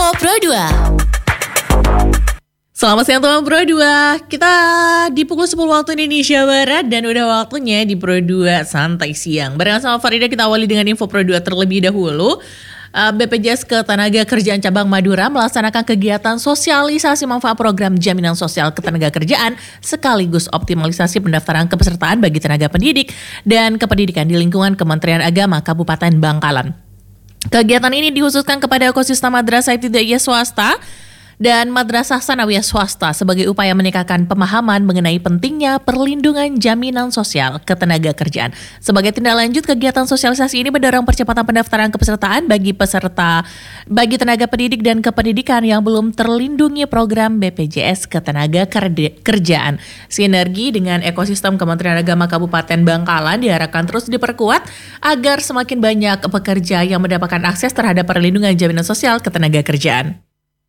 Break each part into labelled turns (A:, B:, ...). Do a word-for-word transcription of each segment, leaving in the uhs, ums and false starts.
A: Info Pro dua.
B: Selamat siang teman Pro dua. Kita di pukul sepuluh waktu Indonesia Barat dan udah waktunya di Pro dua Santai Siang. Barengan sama Farida kita awali dengan Info Pro dua terlebih dahulu. B P J S Ketenagakerjaan Cabang Madura melaksanakan kegiatan sosialisasi manfaat program jaminan sosial ketenagakerjaan sekaligus optimalisasi pendaftaran kepesertaan bagi tenaga pendidik dan kependidikan di lingkungan Kementerian Agama Kabupaten Bangkalan. Kegiatan ini dikhususkan kepada ekosistem madrasah ibtidaiyah swasta dan madrasah sanawiyah swasta sebagai upaya meningkatkan pemahaman mengenai pentingnya perlindungan jaminan sosial ketenagakerjaan. Sebagai tindak lanjut, kegiatan sosialisasi ini mendorong percepatan pendaftaran kepesertaan bagi peserta bagi tenaga pendidik dan kependidikan yang belum terlindungi program B P J S Ketenagakerjaan. Sinergi dengan ekosistem Kementerian Agama Kabupaten Bangkalan diharapkan terus diperkuat agar semakin banyak pekerja yang mendapatkan akses terhadap perlindungan jaminan sosial ketenagakerjaan.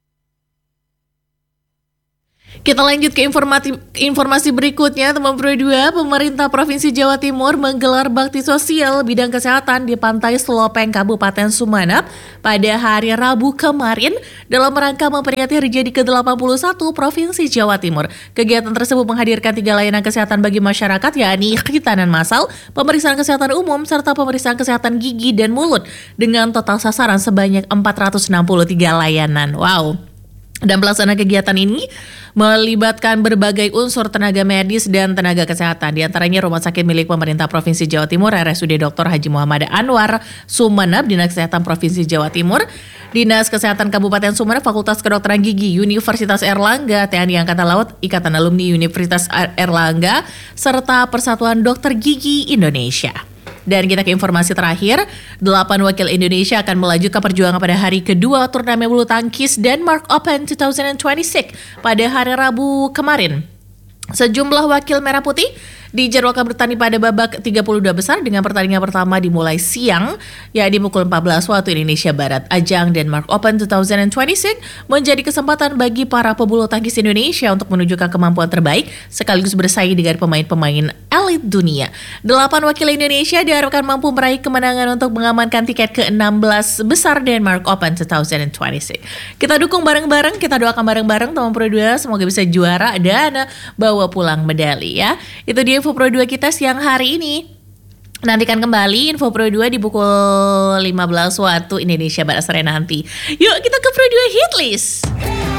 B: Kita lanjut ke informasi, informasi berikutnya, teman Pro dua. Pemerintah Provinsi Jawa Timur menggelar bakti sosial bidang kesehatan di Pantai Selopeng, Kabupaten Sumeneb pada hari Rabu kemarin dalam rangka memperingati Hari Jadi ke delapan puluh satu Provinsi Jawa Timur. Kegiatan tersebut menghadirkan tiga layanan kesehatan bagi masyarakat, yakni khitanan massal, pemeriksaan kesehatan umum, serta pemeriksaan kesehatan gigi dan mulut dengan total sasaran sebanyak empat ratus enam puluh tiga layanan. Wow. Dan pelaksanaan kegiatan ini melibatkan berbagai unsur tenaga medis dan tenaga kesehatan, di antaranya Rumah Sakit milik Pemerintah Provinsi Jawa Timur R S U D Doktor Haji Muhammad Anwar Sumeneb, Dinas Kesehatan Provinsi Jawa Timur, Dinas Kesehatan Kabupaten Sumeneb, Fakultas Kedokteran Gigi Universitas Airlangga, T N I Angkatan Laut, Ikatan Alumni Universitas Airlangga, serta Persatuan Dokter Gigi Indonesia. Dan kita ke informasi terakhir, delapan wakil Indonesia akan melaju ke perjuangan pada hari kedua turnamen bulu tangkis Denmark Open dua ribu dua puluh enam pada hari Rabu kemarin. Sejumlah wakil merah putih dijadwalkan bertanding pada babak tiga puluh dua besar dengan pertandingan pertama dimulai siang, yakni pukul empat belas waktu Indonesia Barat. Ajang Denmark Open dua ribu dua puluh enam menjadi kesempatan bagi para pebulu tangkis Indonesia untuk menunjukkan kemampuan terbaik sekaligus bersaing dengan pemain-pemain elit dunia. Delapan wakil Indonesia diharapkan mampu meraih kemenangan untuk mengamankan tiket ke enam belas besar Denmark Open dua ribu dua puluh enam. Kita dukung bareng-bareng, kita doakan bareng-bareng teman Pro dua semoga bisa juara dan bawa pulang medali ya. Itu dia Info Pro dua kita siang hari ini. Nantikan kembali Info Pro dua di pukul lima belas waktu Indonesia Barat sore nanti. Yuk kita ke Pro dua Hit List.